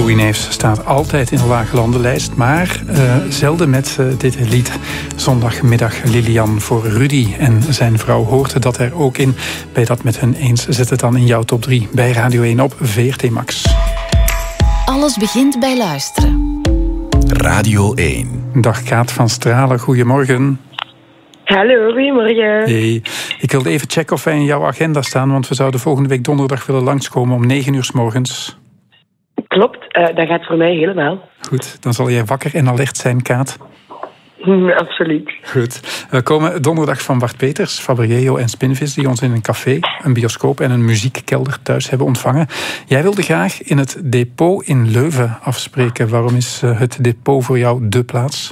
Louis Neefs staat altijd in de lage landenlijst, maar zelden met dit lied. Zondagmiddag Lilian voor Rudy en zijn vrouw hoort dat er ook in. Bij dat met hun eens zit het dan in jouw top 3 bij Radio 1 op VRT Max. Alles begint bij luisteren. Radio 1. Dag Kaat van Stralen, goedemorgen. Hallo, goedemorgen. Hey, ik wilde even checken of wij in jouw agenda staan, want we zouden volgende week donderdag willen langskomen om 9:00 's morgens. Klopt, dat gaat voor mij helemaal. Goed, dan zal jij wakker en alert zijn, Kaat. Absoluut. Goed. We komen donderdag van Bart Peters, Fabriello en Spinvis, die ons in een café, een bioscoop en een muziekkelder thuis hebben ontvangen. Jij wilde graag in het Depot in Leuven afspreken. Waarom is het Depot voor jou dé plaats?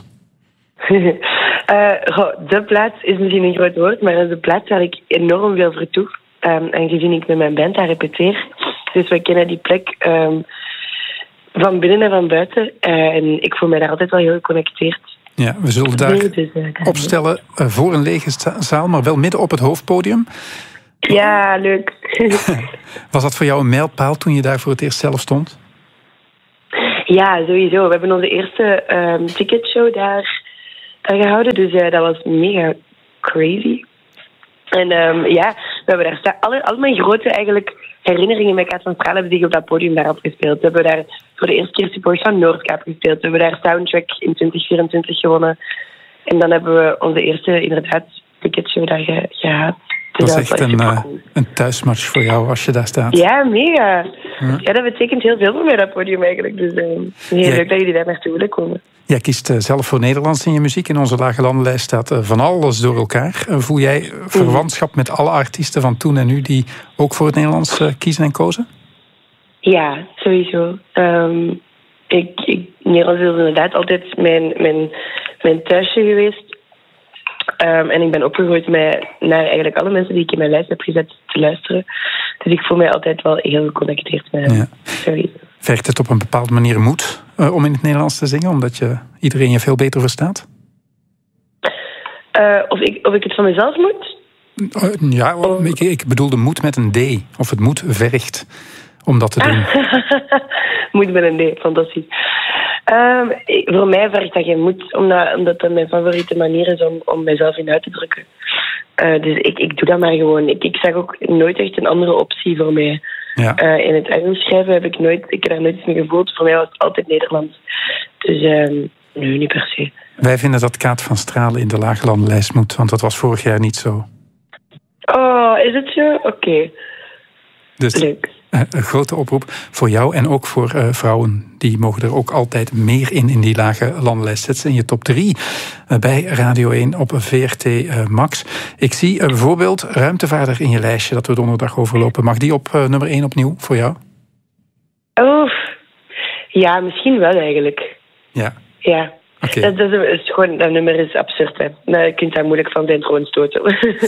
De plaats is misschien een groot woord, maar dat is de plaats waar ik enorm veel vertoef. En gezien ik met mijn band daar repeteer, dus we kennen die plek van binnen en van buiten. En ik voel mij daar altijd wel heel geconnecteerd. Ja, we zullen daar opstellen voor een lege zaal, maar wel midden op het hoofdpodium. Ja, leuk. Was dat voor jou een mijlpaal toen je daar voor het eerst zelf stond? Ja, sowieso. We hebben onze eerste ticketshow daar gehouden, dus dat was mega crazy. En we hebben daar staan. Al mijn grote eigenlijk herinneringen met Kaat van Stralen hebben zich op dat podium daar afgespeeld. We hebben daar voor de eerste keer Support van Noordkaap gespeeld. We hebben daar Soundtrack in 2024 gewonnen. En dan hebben we onze eerste, inderdaad, ticketshow daar gehad. Dus dat is echt een thuismatch voor jou als je daar staat. Ja, mega. Ja, dat betekent heel veel voor mij, dat podium eigenlijk. Dus heel leuk dat jullie daar naartoe willen komen. Jij kiest zelf voor Nederlands in je muziek. In onze lage landenlijst staat van alles door elkaar. Voel jij verwantschap met alle artiesten van toen en nu die ook voor het Nederlands kiezen en kozen? Ja, sowieso. Nederlands is inderdaad altijd mijn thuisje geweest. En ik ben opgegroeid naar eigenlijk alle mensen die ik in mijn lijst heb gezet te luisteren. Dus ik voel mij altijd wel heel geconnecteerd met hen. Ja. Vergt het op een bepaalde manier moed om in het Nederlands te zingen? Omdat iedereen je veel beter verstaat? Of ik het van mezelf moet? Ik bedoelde moed met een D. Of het moed vergt om dat te doen. Moed met een D, fantastisch. Voor mij vergt dat geen moed, omdat dat mijn favoriete manier is om mijzelf in uit te drukken. Dus ik doe dat maar gewoon. Ik zag ook nooit echt een andere optie voor mij. Ja. In het Engels schrijven heb ik daar nooit iets mee gevoeld. Voor mij was het altijd Nederlands. Dus nee, niet per se. Wij vinden dat Kaat van Stralen in de lage landenlijst moet, want dat was vorig jaar niet zo. Oh, is het zo? Oké. Dus leuk. Een grote oproep voor jou en ook voor vrouwen. Die mogen er ook altijd meer in die lage landenlijst zetten. In je top 3 bij Radio 1 op VRT Max. Ik zie bijvoorbeeld Ruimtevaarder in je lijstje dat we donderdag overlopen. Mag die op nummer 1 opnieuw voor jou? Oh, ja, misschien wel eigenlijk. Ja. Ja. Okay. Dat nummer is absurd, hè. Je kunt daar moeilijk van zijn troon stoten.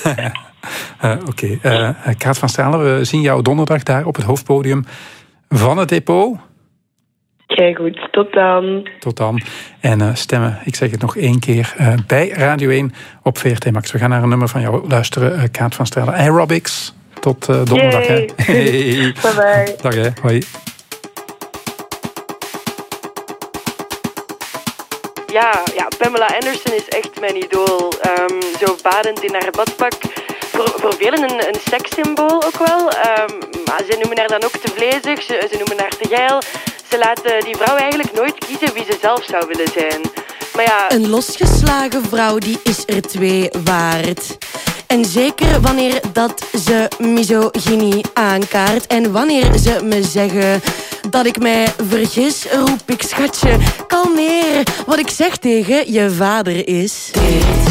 Oké. Kaat van Stralen, we zien jou donderdag daar op het hoofdpodium van het Depot. Kijk goed, tot dan. Tot dan. En stemmen, ik zeg het nog 1 keer, bij Radio 1 op VRT Max. We gaan naar een nummer van jou luisteren, Kaat van Stralen. Aerobics. Tot donderdag. Hè. Hey. Bye-bye. Dag hè, hoi. Ja, Pamela Anderson is echt mijn idool. Zo badend in haar badpak. Voor velen een sekssymbool ook wel. Maar ze noemen haar dan ook te vlezig, ze noemen haar te geil. Ze laten die vrouw eigenlijk nooit kiezen wie ze zelf zou willen zijn. Maar ja... Een losgeslagen vrouw die is er 2 waard. En zeker wanneer dat ze misogynie aankaart. En wanneer ze me zeggen dat ik mij vergis, roep ik schatje, kalmeer. Wat ik zeg tegen je vader is...